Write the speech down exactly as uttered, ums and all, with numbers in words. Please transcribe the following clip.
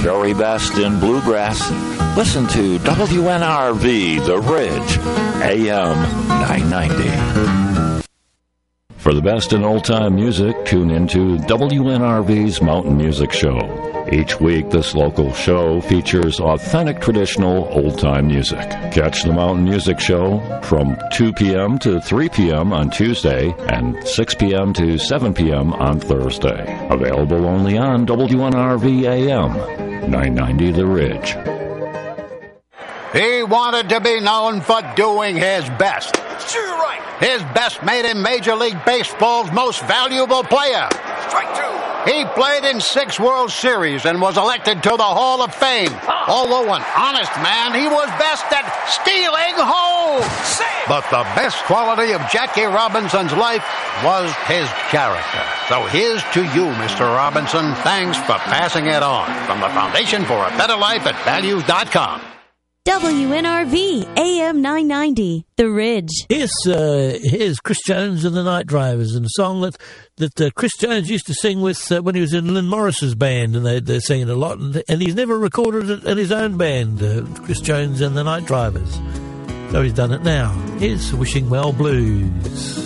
very best in bluegrass. Listen to W N R V The Ridge, A M nine ninety. For the best in old-time music, tune into W N R V's Mountain Music Show. Each week, this local show features authentic traditional old-time music. Catch the Mountain Music Show from two p.m. to three p.m. on Tuesday and six p.m. to seven p.m. on Thursday. Available only on W N R V A M nine ninety The Ridge. He wanted to be known for doing his best. Sure, you're right. His best made him Major League Baseball's most valuable player. Strike two. He played in six World Series and was elected to the Hall of Fame. Huh. Although an honest man, he was best at stealing home. Say it. But the best quality of Jackie Robinson's life was his character. So here's to you, Mister Robinson. Thanks for passing it on. From the Foundation for a Better Life at values dot com. W N R V A M nine ninety, The Ridge. Here's, uh, here's Chris Jones and the Night Drivers, and a song that that uh, Chris Jones used to sing with uh, when he was in Lynn Morris's band, and they, they're singing a lot, and, and he's never recorded it in his own band, uh, Chris Jones and the Night Drivers. So he's done it now. Here's Wishing Well Blues.